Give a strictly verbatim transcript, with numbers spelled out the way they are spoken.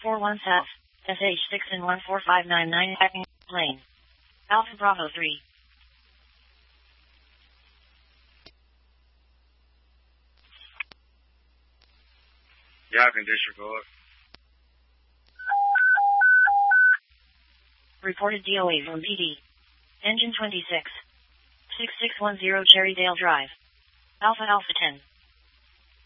four one South, S H six and one four five nine nine Hacking Plane. Alpha Bravo three. Yakin disregard. Reported D O A from P D. Engine twenty-six. six six one zero Cherrydale Drive. Alpha Alpha ten.